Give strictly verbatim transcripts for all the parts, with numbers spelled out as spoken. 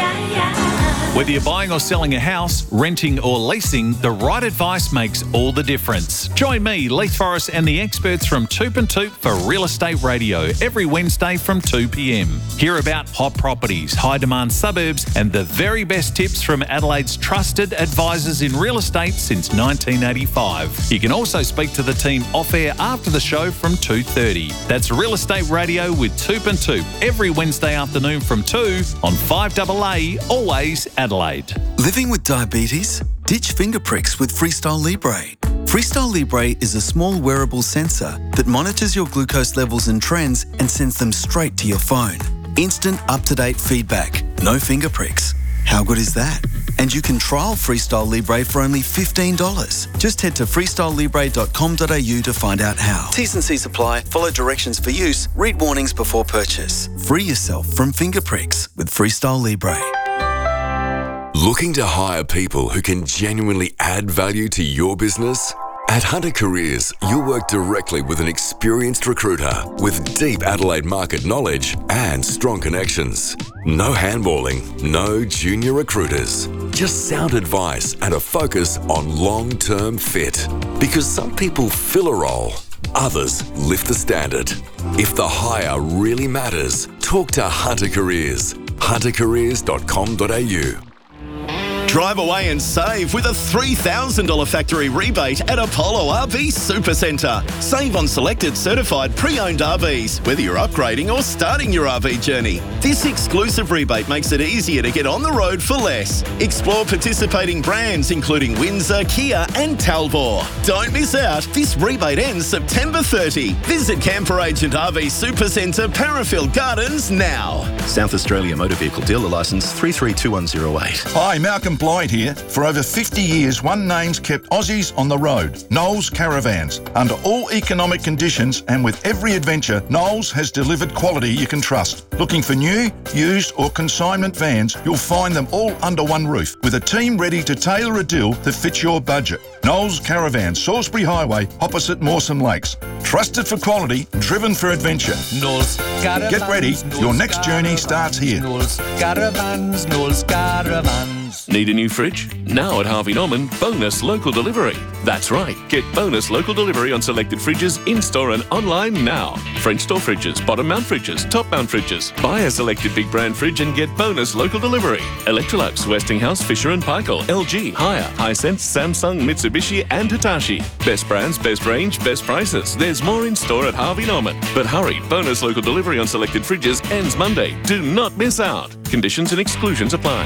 Whether you're buying or selling a house, renting or leasing, the right advice makes all the difference. Join me, Leith Forrest, and the experts from Toop and Toop for Real Estate Radio every Wednesday from two p.m. Hear about hot properties, high-demand suburbs, and the very best tips from Adelaide's trusted advisors in real estate since nineteen eighty-five. You can also speak to the team off-air after the show from two thirty. That's Real Estate Radio with Toop and Toop every Wednesday afternoon from two on five A A, always Adelaide. Living with diabetes? Ditch finger pricks with Freestyle Libre. Freestyle Libre is a small wearable sensor that monitors your glucose levels and trends and sends them straight to your phone. Instant up-to-date feedback. No finger pricks. How good is that? And you can trial Freestyle Libre for only fifteen dollars. Just head to freestyle libre dot com dot a u to find out how. T's and C's apply. Follow directions for use. Read warnings before purchase. Free yourself from finger pricks with Freestyle Libre. Looking to hire people who can genuinely add value to your business? At Hunter Careers, you'll work directly with an experienced recruiter with deep Adelaide market knowledge and strong connections. No handballing, no junior recruiters. Just sound advice and a focus on long-term fit. Because some people fill a role, others lift the standard. If the hire really matters, talk to Hunter Careers. hunter careers dot com dot a u. Drive away and save with a three thousand dollars factory rebate at Apollo R V Supercentre. Save on selected certified pre-owned R Vs, whether you're upgrading or starting your R V journey. This exclusive rebate makes it easier to get on the road for less. Explore participating brands including Windsor, Kia and Talbot. Don't miss out. This rebate ends September thirtieth. Visit Camper Agent R V Supercentre, Parafield Gardens now. South Australia Motor Vehicle Dealer Licence three three two one zero eight. Hi, Malcolm Blyde here. For over fifty years, one name's kept Aussies on the road. Knowles Caravans. Under all economic conditions and with every adventure, Knowles has delivered quality you can trust. Looking for new, used or consignment vans, you'll find them all under one roof with a team ready to tailor a deal that fits your budget. Knowles Caravans, Salisbury Highway, opposite Mawson Lakes. Trusted for quality, driven for adventure. Knowles Caravans. Get ready, Knowles your next journey starts here. Knowles Caravans, Knowles Caravans. Need a new fridge? Now at Harvey Norman, bonus local delivery. That's right, get bonus local delivery on selected fridges in-store and online now. French door fridges, bottom mount fridges, top mount fridges. Buy a selected big brand fridge and get bonus local delivery. Electrolux, Westinghouse, Fisher and Paykel, L G, Haier, Hisense, Samsung, Mitsubishi and Hitachi. Best brands, best range, best prices. There's more in store at Harvey Norman. But hurry, bonus local delivery on selected fridges ends Monday. Do not miss out. Conditions and exclusions apply.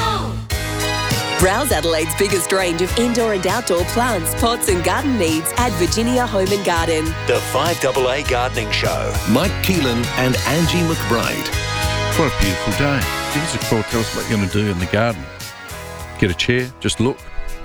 Browse Adelaide's biggest range of indoor and outdoor plants, pots and garden needs at Virginia Home and Garden. The five A A Gardening Show. Mike Keelan and Angie McBride. What a beautiful day. Give us a call, tell us what you're going to do in the garden. Get a chair, just look.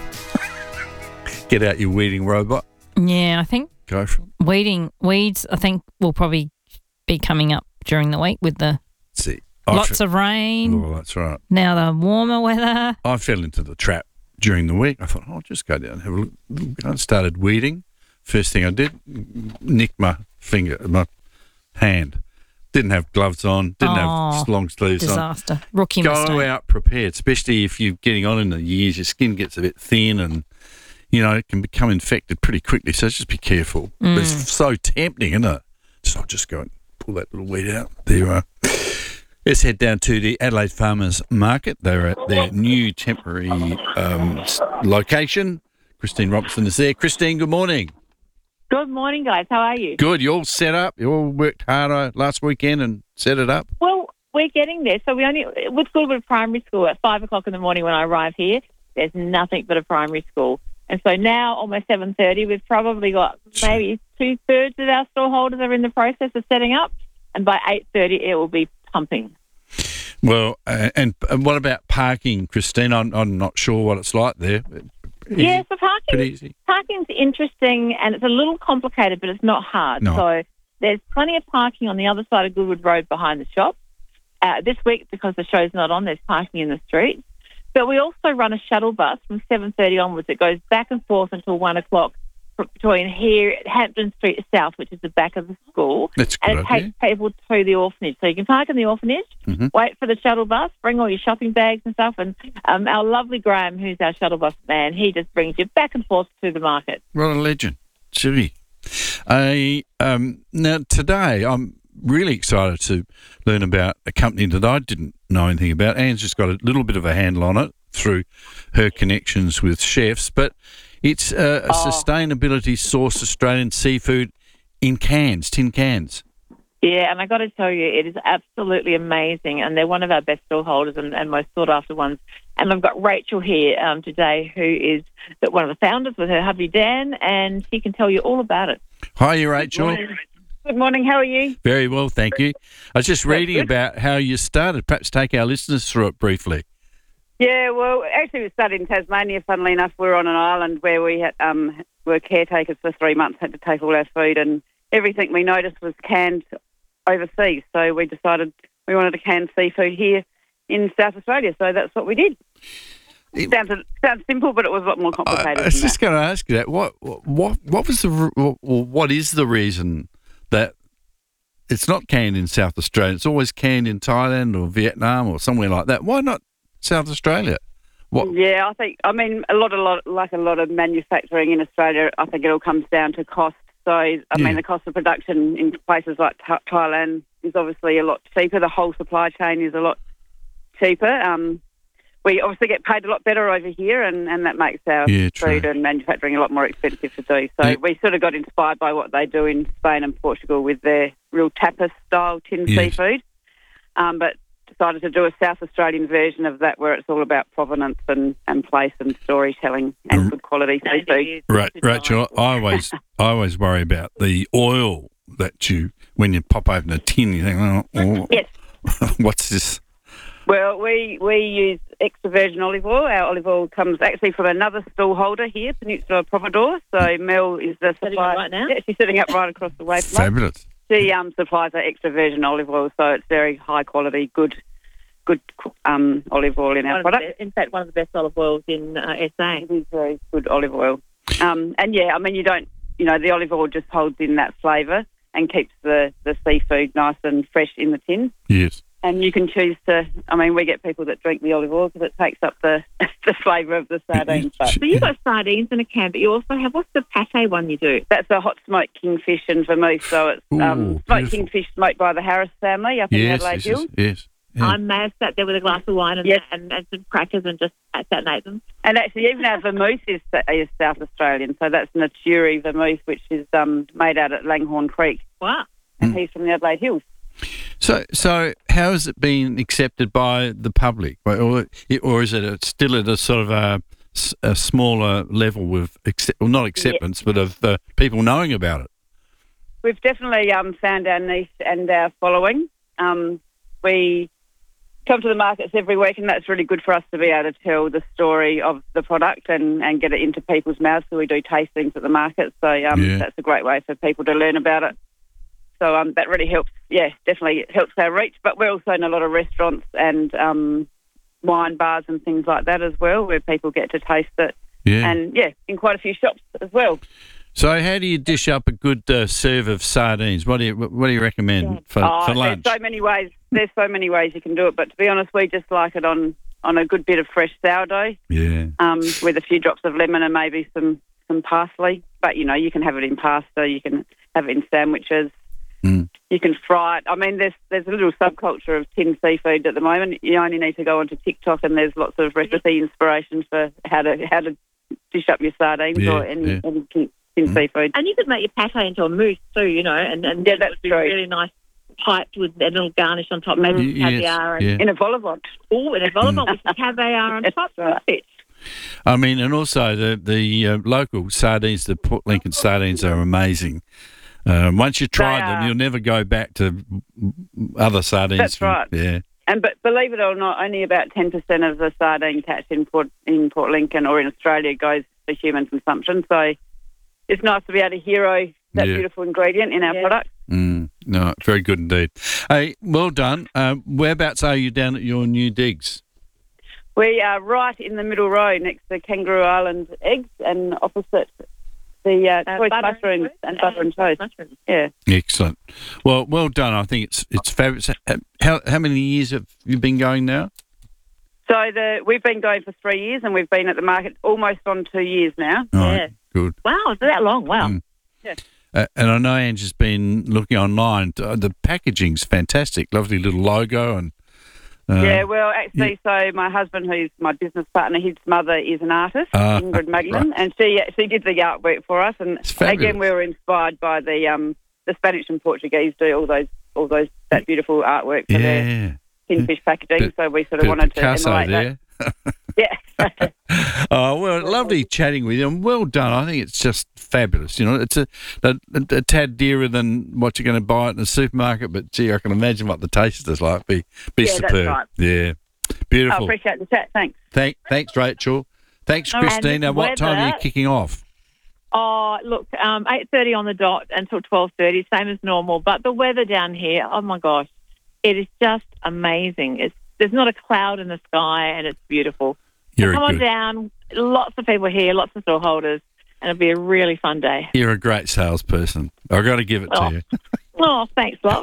Get out your weeding robot. Yeah, I think Go for it. weeding, weeds, I think will probably be coming up during the week with the See. lots of rain. Oh, that's right. Now the warmer weather. I fell into the trap during the week. I thought, oh, I'll just go down and have a look. I started weeding. First thing I did, nicked my finger, my hand. Didn't have gloves on, didn't oh, have long sleeves disaster. on. Disaster. Rookie Go mistake. out prepared, especially if you're getting on in the years, your skin gets a bit thin and, you know, it can become infected pretty quickly. So just be careful. Mm. But it's so tempting, isn't it? So I'll just go and pull that little weed out. There you are. Let's head down to the Adelaide Farmers Market. They're at their new temporary um, location. Christine Robinson is there. Christine, good morning. Good morning, guys. How are you? Good. You all set up? You all worked hard uh, last weekend and set it up? Well, we're getting there. So we only, with Goodwood Primary School at five o'clock in the morning when I arrive here, there's nothing but a primary school. And so now, almost seven thirty, we've probably got maybe two-thirds of our store holders are in the process of setting up. And by eight thirty, it will be pumping. Well, uh, and, and what about parking, Christine? I'm, I'm not sure what it's like there. Easy? Yeah, so parking, Pretty easy. parking's interesting and it's a little complicated, but it's not hard. No. So there's plenty of parking on the other side of Goodwood Road behind the shop. Uh, this week, because the show's not on, there's parking in the street. But we also run a shuttle bus from seven thirty onwards that goes back and forth until one o'clock between here at Hampton Street South, which is the back of the school. That's good. And it takes people to the orphanage. So you can park in the orphanage, mm-hmm. wait for the shuttle bus, bring all your shopping bags and stuff. And um, our lovely Graham, who's our shuttle bus man, he just brings you back and forth to the market. What a legend. Gee. I, um, now, today I'm really excited to learn about a company that I didn't know anything about. Anne's just got a little bit of a handle on it through her connections with chefs, but it's uh, a oh. sustainability sourced Australian seafood in cans, tin cans. Yeah, and I got to tell you, it is absolutely amazing, and they're one of our best stallholders and, and most sought-after ones. And I've got Rachel here um, today, who is one of the founders with her hubby Dan, and she can tell you all about it. Hi, Rachel. Good morning. Good morning. How are you? Very well, thank you. I was just reading about how you started. Perhaps take our listeners through it briefly. Yeah, well, actually we started in Tasmania, funnily enough. We were on an island where we had, um, were caretakers for three months, had to take all our food, and everything we noticed was canned overseas. So we decided we wanted to can seafood here in South Australia. So that's what we did. It sounds sounds simple, but it was a lot more complicated. I was than just that. going to ask you that. What what what was the what, what is the reason that it's not canned in South Australia? It's always canned in Thailand or Vietnam or somewhere like that. Why not South Australia? What? Yeah, I think I mean a lot, a lot, like a lot of manufacturing in Australia. I think it all comes down to cost. So I Yeah. mean, the cost of production in places like Th- Thailand is obviously a lot cheaper. The whole supply chain is a lot cheaper. Um, we obviously get paid a lot better over here, and, and that makes our Yeah, true. food and manufacturing a lot more expensive to do. So Yeah. we sort of got inspired by what they do in Spain and Portugal with their real tapas-style tin Yes. seafood, um, but decided to do a South Australian version of that where it's all about provenance and, and place and storytelling and good quality seafood. Right, Rachel. I always I always worry about the oil that you when you pop open a tin. You think, oh, oh Yes. what's this? Well, we, we use extra virgin olive oil. Our olive oil comes actually from another stallholder here, Peninsula Providore. So Mel is the supplier. right now? Yeah, she's sitting up right across the way from us. Fabulous. She um, supplies our extra virgin olive oil, so it's very high quality, good good um, olive oil in our One of the product. be- in fact, one of the best olive oils in uh, S A. It is very good olive oil. Um, and yeah, I mean, you don't, you know, the olive oil just holds in that flavour and keeps the, the seafood nice and fresh in the tin. Yes. And you can choose to, I mean, we get people that drink the olive oil because it takes up the the flavour of the sardines. But So you've got sardines in a can, but you also have, what's the pate one you do? that's a hot smoked kingfish and vermouth. So it's Ooh, um, smoked beautiful. kingfish smoked by the Harris family up in Yes, Adelaide yes, Hills. yes, yes. Yeah. I may have sat there with a glass of wine and, Yes. and, and some crackers and just sat and ate them. And actually, even our vermouth is, is South Australian. So that's Naturi vermouth, which is um, made out at Langhorne Creek. Wow. And he's from the Adelaide Hills. So, so how has it been accepted by the public, or, or is it a, still at a sort of a, a smaller level with, accept, well, not acceptance, but of uh, people knowing about it? We've definitely um, found our niche and our following. Um, we come to the markets every week, and that's really good for us to be able to tell the story of the product and, and get it into people's mouths. So we do tastings at the market, so um, Yeah. that's a great way for people to learn about it. So um, that really helps, yeah, definitely helps our reach. But we're also in a lot of restaurants and um, wine bars and things like that as well, where people get to taste it. Yeah. And, yeah, in quite a few shops as well. So, how do you dish up a good uh, serve of sardines? What do you What do you recommend for, oh, for lunch? There's so many ways. There's so many ways you can do it. But to be honest, we just like it on, on a good bit of fresh sourdough. Yeah. Um, with a few drops of lemon and maybe some, some parsley. But, you know, you can have it in pasta. You can have it in sandwiches. Mm. You can fry it. I mean, there's there's a little subculture of tin seafood at the moment. You only need to go onto TikTok, and there's lots of recipe inspiration for how to how to dish up your sardines Yeah, or any, yeah. any tin, tin Mm. seafood. And you could make your pate into a mousse too, you know, and, and Yeah, it that's would be true. really nice, piped with a little garnish on top, maybe Y- yes, caviar and yeah. In a vol au vent. oh, and a vol au vent with some caviar on That's top. right. Perfect. I mean, and also the the uh, local sardines, the Port Lincoln sardines, are amazing. Uh, once you try They them, are. you'll never go back to other sardines. That's from- right. Yeah. And but believe it or not, only about ten percent of the sardine catch in Port in Port Lincoln or in Australia goes for human consumption. So it's nice to be able to hero that Yeah. beautiful ingredient in our Yeah. product. Mm, no, very good indeed. Hey, well done. Um, whereabouts are you down at your new digs? We are right in the middle row next to Kangaroo Island Eggs and opposite the uh, Uh, choice butter mushrooms and and butter and toast. mushrooms. Yeah. Excellent. Well, well done. I think it's it's fabulous. How how many years have you been going now? So the we've been going for three years, and we've been at the market almost on two years now. All Yeah. right, good. Wow, is it that long? Wow. Mm. Yeah. Uh, and I know Angie's been looking online. Uh, the packaging's fantastic. Lovely little logo and. Uh, yeah, well, actually, so my husband, who's my business partner, his mother is an artist, Ah, Ingrid Maglin, right. and she she did the artwork for us. And fabulous. again, we were inspired by the um the Spanish and Portuguese do all those all those that beautiful artwork for their Yeah. tinfish packaging. Bit- so we sort of bit wanted to Picasso emulate there. that. Yeah. Oh, well, lovely chatting with you, and well done. I think it's just fabulous. You know, it's a, a, a tad dearer than what you're going to buy at the supermarket, but gee, I can imagine what the taste is like. Be be Yeah, that's superb. right. Yeah, I beautiful. appreciate the chat. Thanks. Thank, thanks, Rachel. Thanks, All right, Christine. and Now, this what time are you weather- kicking off? Oh, look, um, eight thirty on the dot until twelve thirty, same as normal. But the weather down here, oh, my gosh, it is just amazing. It's There's not a cloud in the sky, and it's beautiful. You're so come a on good, down. Lots of people here, lots of stall holders, and it'll be a really fun day. You're a great salesperson. I've got to give it Oh. to you. Oh, thanks, love.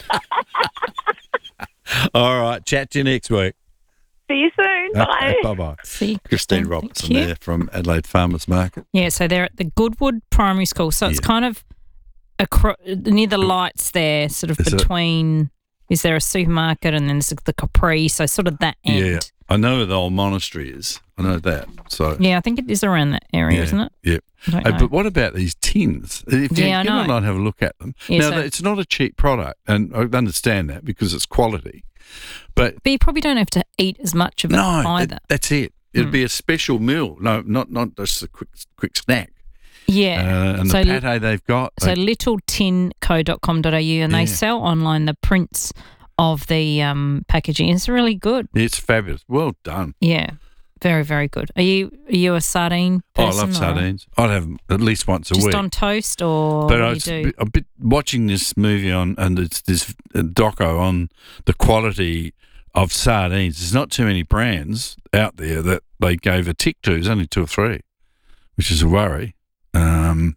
All right, chat to you next week. See you soon. Bye. Bye bye. See you, Christine Christine. Robertson Thank you. there from Adelaide Farmers Market. Yeah, so they're at the Goodwood Primary School. So it's Yeah. kind of acro- near the lights there, sort of Is it- between. Is there a supermarket and then there's the Capri? So sort of that end. Yeah, I know where the old monastery is. I know that. So Yeah, I think it is around that area, yeah, isn't it? Yeah. I don't Uh, know. but what about these tins? If you Yeah, I get know. online, have a look at them. Yeah, now, so- it's not a cheap product, and I understand that because it's quality. But But you probably don't have to eat as much of it no, either. that- that's it. It'd Mm. be a special meal. No, not not just a quick quick snack. Yeah. Uh, and So the li- pate they've got. So they- little tin co dot com dot a u and Yeah. they sell online the prints of the um, packaging. It's really good. it's fabulous. Well done. Yeah. Very, very good. Are you are you a sardine Oh, I person? love or sardines. I'd have them at least once a Just week. on toast or But I what was do you a do? bit, a bit watching this movie on, and it's this uh, doco on the quality of sardines. There's not too many brands out there that they gave a tick to. There's only two or three, which is a worry. Um,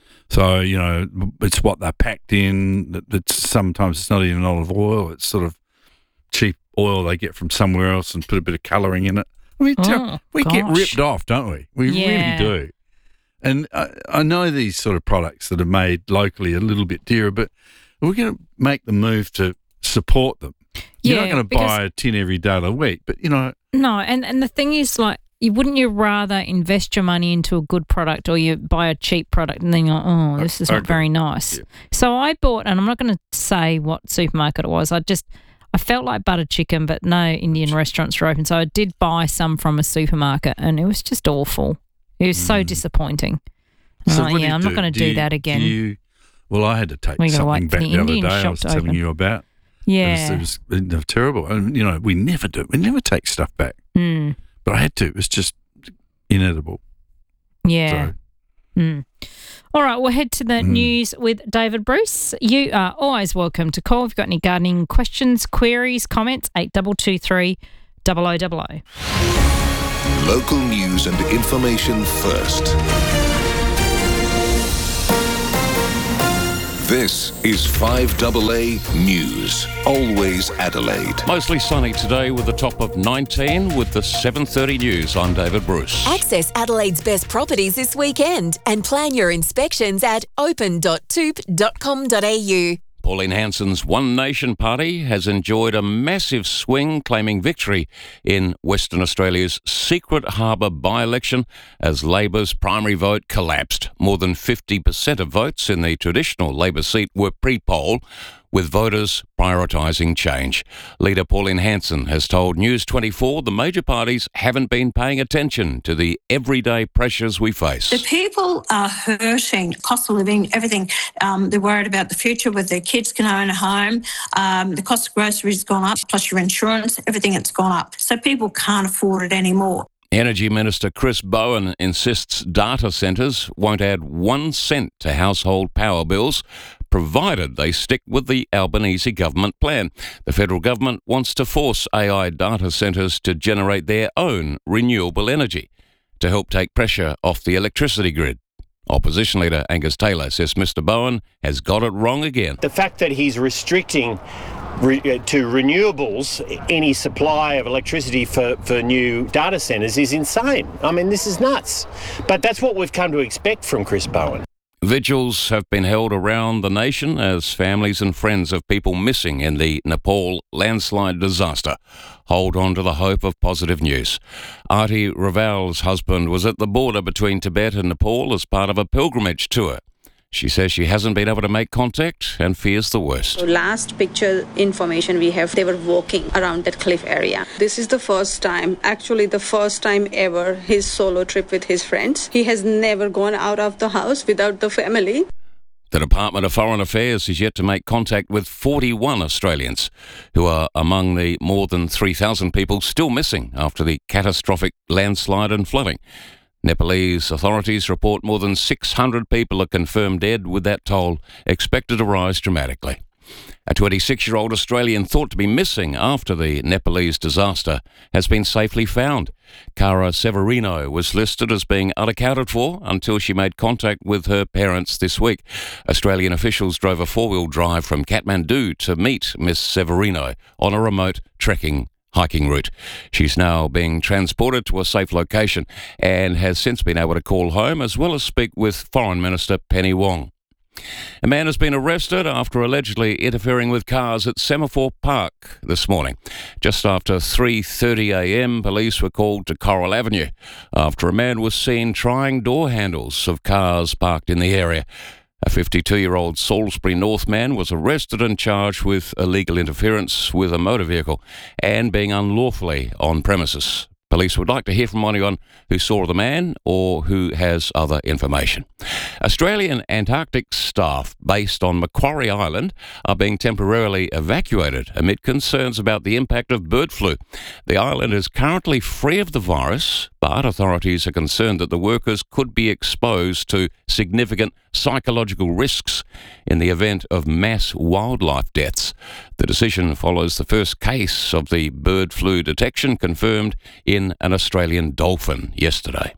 so you know, it's what they're packed in. That- It's sometimes it's not even olive oil. It's sort of cheap oil they get from somewhere else and put a bit of colouring in it. I mean, Oh, we get gosh. ripped off, don't we? We Yeah. really do. And I, I know these sort of products that are made locally are a little bit dearer, but we're going to make the move to support them. You're not Yeah, going to because- buy a tin every day of the week, but you know, No, and, and the thing is, like, you wouldn't you rather invest your money into a good product or you buy a cheap product and then you're like, oh, this is I not agree. very nice. So I bought, and I'm not going to say what supermarket it was. I just, I felt like butter chicken, but no Indian restaurants were open. So I did buy some from a supermarket and it was just awful. It was so disappointing. I'm Mm. So like, what do yeah, you I'm do? not going to Do do you- that again. do you- well, I had to take We gotta something wait for back the the, other Indian day I shop was to telling open. you about. Yeah. It was, it was terrible. And, you know, we never do. We never take stuff back. Mm. But I had to. It was just inedible. Yeah. So, Mm. All right, we'll head to the Mm. news with David Bruce. You are always welcome to call if you've got any gardening questions, queries, comments, eight two two three, double oh double oh. Local news and information first. This is five A A News. Always Adelaide. Mostly sunny today with a top of nineteen with the seven thirty news. I'm David Bruce. Access Adelaide's best properties this weekend and plan your inspections at open dot toop dot com dot a u. Pauline Hanson's One Nation Party has enjoyed a massive swing, claiming victory in Western Australia's Secret Harbour by-election as Labor's primary vote collapsed. More than fifty percent of votes in the traditional Labor seat were pre-poll, with voters prioritising change. Leader Pauline Hanson has told News twenty-four the major parties haven't been paying attention to the everyday pressures we face. The people are hurting, cost of living, everything. Um, they're worried about the future, whether their kids can own a home. Um, the cost of groceries has gone up, plus your insurance, everything has gone up. So people can't afford it anymore. Energy Minister Chris Bowen insists data centres won't add one cent to household power bills, provided they stick with the Albanese government plan. The federal government wants to force A I data centres to generate their own renewable energy to help take pressure off the electricity grid. Opposition leader Angus Taylor says Mr Bowen has got it wrong again. The fact that he's restricting re- to renewables any supply of electricity for, for new data centres is insane. I mean, this is nuts. But that's what we've come to expect from Chris Bowen. Vigils have been held around the nation as families and friends of people missing in the Nepal landslide disaster hold on to the hope of positive news. Arti Raval's husband was at the border between Tibet and Nepal as part of a pilgrimage tour. She says she hasn't been able to make contact and fears the worst. So last picture information we have, they were walking around that cliff area. This is the first time, actually the first time ever, his solo trip with his friends. He has never gone out of the house without the family. The Department of Foreign Affairs is yet to make contact with forty-one Australians who are among the more than three thousand people still missing after the catastrophic landslide and flooding. Nepalese authorities report more than six hundred people are confirmed dead, with that toll expected to rise dramatically. A twenty-six-year-old Australian thought to be missing after the Nepalese disaster has been safely found. Cara Severino was listed as being unaccounted for until she made contact with her parents this week. Australian officials drove a four-wheel drive from Kathmandu to meet Miss Severino on a remote trekking hiking route. She's now being transported to a safe location and has since been able to call home as well as speak with Foreign Minister Penny Wong. A man has been arrested after allegedly interfering with cars at Semaphore Park this morning. Just after three thirty a m, police were called to Coral Avenue after a man was seen trying door handles of cars parked in the area. A fifty-two-year-old Salisbury North man was arrested and charged with illegal interference with a motor vehicle and being unlawfully on premises. Police would like to hear from anyone who saw the man or who has other information. Australian Antarctic staff based on Macquarie Island are being temporarily evacuated amid concerns about the impact of bird flu. The island is currently free of the virus, but authorities are concerned that the workers could be exposed to significant psychological risks in the event of mass wildlife deaths. The decision follows the first case of the bird flu detection confirmed in an Australian dolphin yesterday.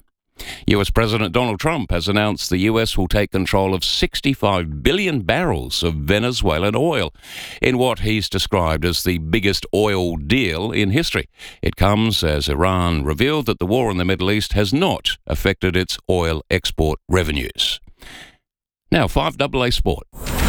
U S President Donald Trump has announced the U S will take control of sixty-five billion barrels of Venezuelan oil in what he's described as the biggest oil deal in history. It comes as Iran revealed that the war in the Middle East has not affected its oil export revenues. Now, five double A Sport.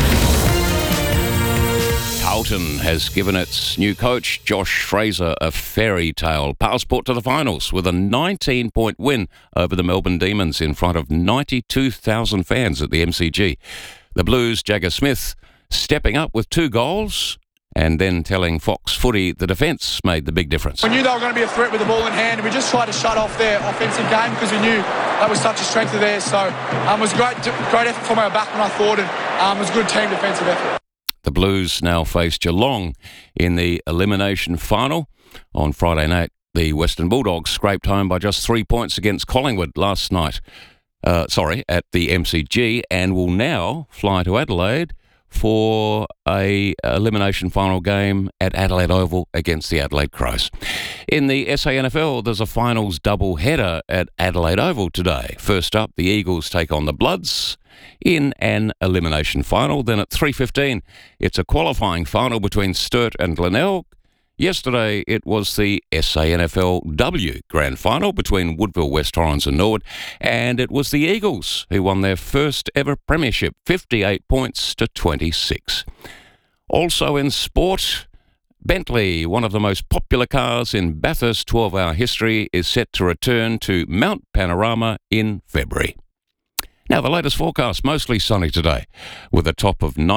Carlton has given its new coach, Josh Fraser, a fairy tale passport to the finals with a nineteen-point win over the Melbourne Demons in front of ninety-two thousand fans at the M C G. The Blues' Jagger Smith stepping up with two goals and then telling Fox Footy the defence made the big difference. We knew they were going to be a threat with the ball in hand, and we just tried to shut off their offensive game because we knew that was such a strength of theirs. So um, it was a great, great effort from our backman, I thought, and um, it was a good team defensive effort. The Blues now face Geelong in the elimination final. On Friday night, the Western Bulldogs scraped home by just three points against Collingwood last night, uh, sorry, at the M C G, and will now fly to Adelaide for a elimination final game at Adelaide Oval against the Adelaide Crows. In the S A N F L, there's a finals double header at Adelaide Oval today. First up, the Eagles take on the Bloods in an elimination final. Then at three fifteen, it's a qualifying final between Sturt and Glenelg. Yesterday, it was the S A N F L W Grand Final between Woodville, West Torrens and Norwood, and it was the Eagles who won their first ever premiership, fifty-eight points to twenty-six. Also in sport, Bentley, one of the most popular cars in Bathurst twelve-hour history, is set to return to Mount Panorama in February. Now, the latest forecast, mostly sunny today, with a top of nine.